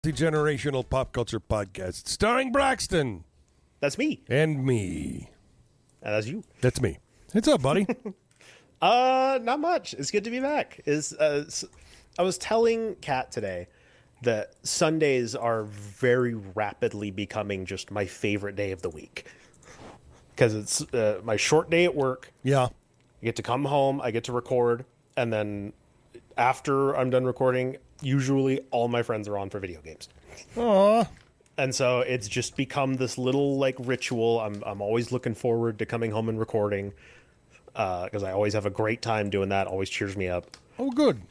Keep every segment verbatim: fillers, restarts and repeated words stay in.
The Generational Pop Culture Podcast, starring Braxton. That's me. And me. And that's you. That's me. What's up, buddy? uh, not much. It's good to be back. Is uh, I was telling Kat today that Sundays are very rapidly becoming just my favorite day of the week. Because it's uh, my short day at work. Yeah. I get to come home, I get to record, and then after I'm done recording, usually all my friends are on for video games. Aww. And so it's just become this little like ritual. I'm I'm always looking forward to coming home and recording because uh, I always have a great time doing that. Always cheers me up. Oh, good.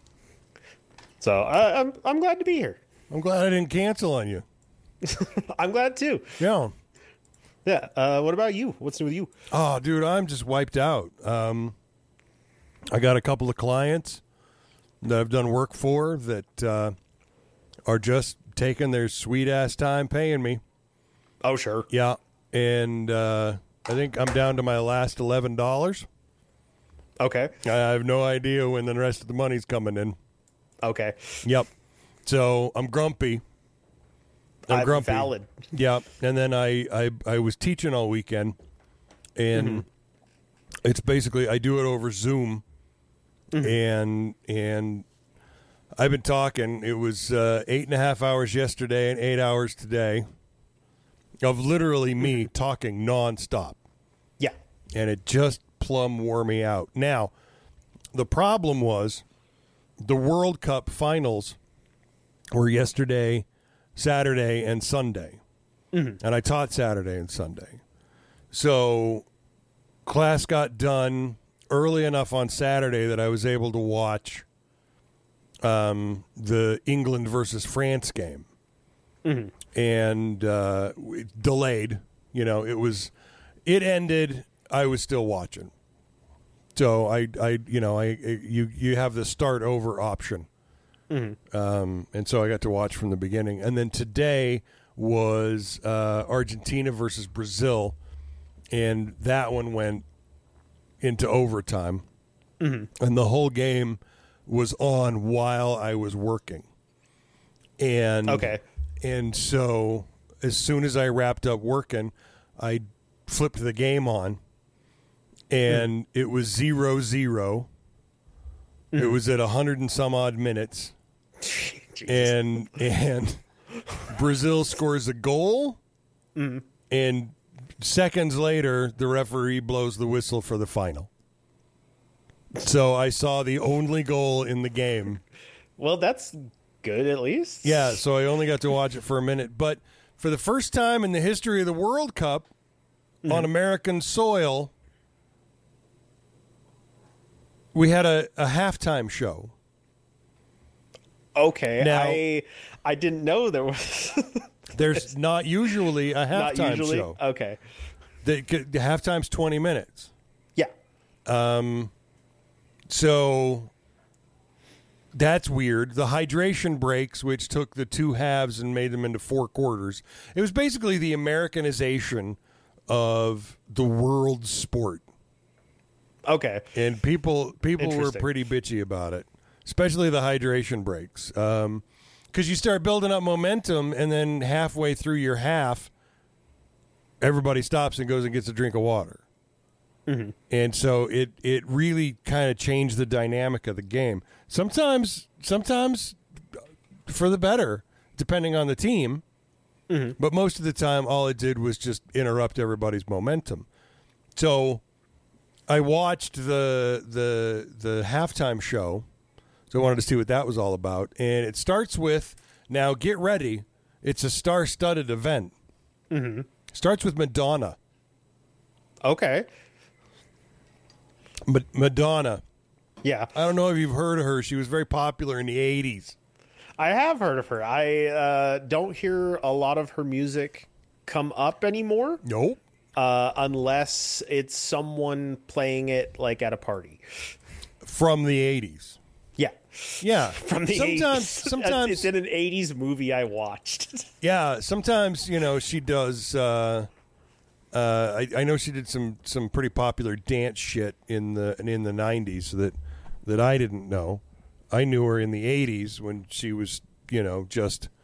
So uh, I'm I'm glad to be here. I'm glad I didn't cancel on you. I'm glad too. Yeah. Yeah. Uh, what about you? What's new with you? Oh, dude, I'm just wiped out. Um, I got a couple of clients that I've done work for that uh, are just taking their sweet-ass time paying me. Oh, sure. Yeah, and uh, I think I'm down to my last eleven dollars. Okay. I have no idea when the rest of the money's coming in. Okay. Yep. So I'm grumpy. I'm uh, grumpy. Valid. Yeah, and then I, I, I was teaching all weekend, and mm-hmm. it's basically I do it over Zoom. Mm-hmm. And and I've been talking. It was uh, eight and a half hours yesterday and eight hours today of literally me mm-hmm. talking nonstop. Yeah, and it just plumb wore me out. Now, the problem was the World Cup finals were yesterday, Saturday, and Sunday, mm-hmm. and I taught Saturday and Sunday. So class got done early enough on Saturday that I was able to watch um, the England versus France game, mm-hmm. and uh, delayed. You know, it was it ended. I was still watching, so I, I, you know, I, you, you have the start over option, mm-hmm. um, and so I got to watch from the beginning. And then today was uh, Argentina versus Brazil, and that one went into overtime, mm-hmm. and the whole game was on while I was working. And okay. And so as soon as I wrapped up working, I flipped the game on, and mm-hmm. it was zero zero. Mm-hmm. It was at a hundred and some odd minutes, and and Brazil scores a goal, mm-hmm. and seconds later, the referee blows the whistle for the final. So I saw the only goal in the game. Well, that's good at least. Yeah, so I only got to watch it for a minute. But for the first time in the history of the World Cup mm-hmm. on American soil, we had a, a halftime show. Okay, now, I I didn't know there was... There's not usually a halftime usually? show. Okay. The, the halftime's twenty minutes. Yeah. Um. So that's weird. The hydration breaks, which took the two halves and made them into four quarters. It was basically the Americanization of the world sport. Okay. And people people were pretty bitchy about it, especially the hydration breaks. Um. Because you start building up momentum, and then halfway through your half, everybody stops and goes and gets a drink of water. Mm-hmm. And so it, it really kind of changed the dynamic of the game. Sometimes, sometimes for the better, depending on the team. Mm-hmm. But most of the time, all it did was just interrupt everybody's momentum. So I watched the the the halftime show. So I wanted to see what that was all about. And it starts with, now get ready, it's a star-studded event. Mm-hmm. Starts with Madonna. Okay. Ma- Madonna. Yeah. I don't know if you've heard of her. She was very popular in the eighties. I have heard of her. I uh, don't hear a lot of her music come up anymore. Nope. Uh, unless it's someone playing it like at a party. From the eighties. Yeah. Yeah. From the sometimes, eighties. Sometimes it's in an eighties movie I watched. Yeah. Sometimes, you know, she does. Uh, uh, I, I know she did some, some pretty popular dance shit in the in the nineties that that I didn't know. I knew her in the eighties when she was, you know, just